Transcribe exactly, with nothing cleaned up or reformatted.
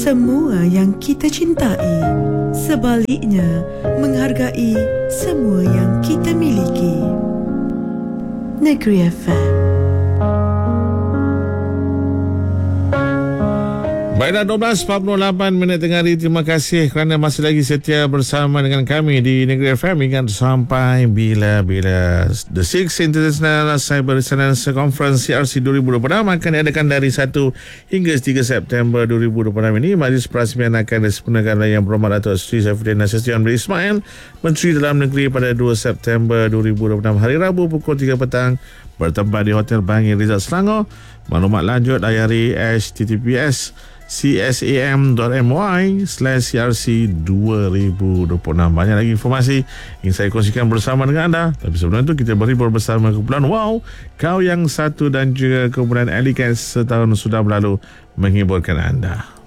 semua yang kita cintai. Sebaliknya, menghargai semua yang kita miliki. Negeri F M. Baiklah, dua belas empat puluh lapan minit tengah hari. Terima kasih kerana masih lagi setia bersama dengan kami di Negeri F M hingga sampai bila-bila. The Sixth International Cyber Resilience Conference C R C dua ribu dua puluh enam akan diadakan dari satu hingga tiga September dua ribu dua puluh enam ini. Majlis Perasmian akan disempurnakan Yang Berhormat Datuk Seri Saifuddin Nasution bin Ismail, Menteri Dalam Negeri, pada dua September dua ribu dua puluh enam hari Rabu pukul tiga petang bertempat di Hotel Bangir Rizal Selangor. Maklumat lanjut layari h t t p s csam.my slash crc dua ribu dua puluh enam. Banyak lagi informasi yang saya kongsikan bersama dengan anda. Tapi sebelum itu kita berhibur bersama kumpulan Wow, Kau Yang Satu dan juga kumpulan Alicat setahun sudah berlalu menghiburkan anda.